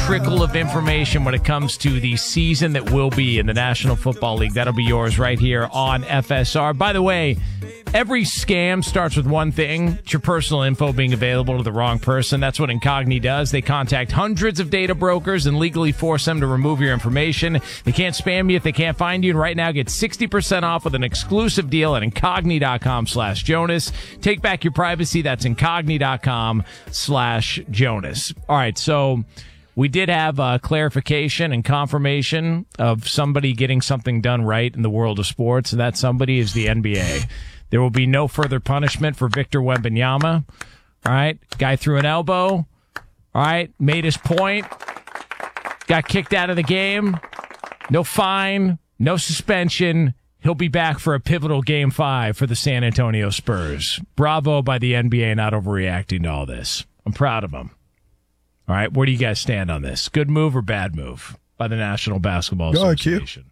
trickle of information when it comes to the season that will be in the National Football League. That'll be yours right here on FSR. By the way, every scam starts with one thing: it's your personal info being available to the wrong person. That's what Incogni does. They contact hundreds of data brokers and legally force them to remove your information. They can't spam you if they can't find you. And right now, get 60% off with an exclusive deal at Incogni.com/Jonas. Take back your privacy. That's Incogni.com/Jonas. All right, so we did have clarification and confirmation of somebody getting something done right in the world of sports, and that somebody is the NBA. There will be no further punishment for Victor Wembanyama. All right, guy threw an elbow. All right, made his point. Got kicked out of the game. No fine, no suspension. He'll be back for a pivotal Game 5 for the San Antonio Spurs. Bravo by the NBA not overreacting to all this. I'm proud of them. All right, where do you guys stand on this? Good move or bad move by the National Basketball Association?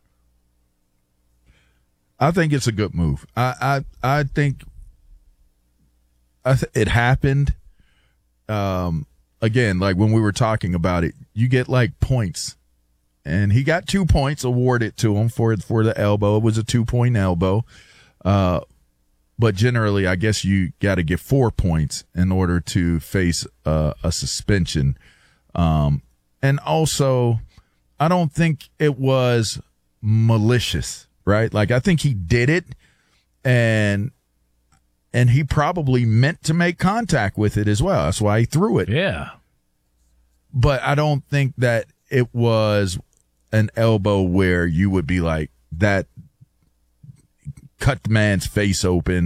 I think it's a good move. I think it happened. Again, like when we were talking about it, you get like points, and he got 2 points awarded to him for the elbow. It was a 2-point elbow. But generally, I guess you got to get 4 points in order to face a suspension. And also, I don't think it was malicious, right? Like, I think he did it, and he probably meant to make contact with it as well. That's why he threw it. Yeah. But I don't think that it was an elbow where you would be like, that cut the man's face open.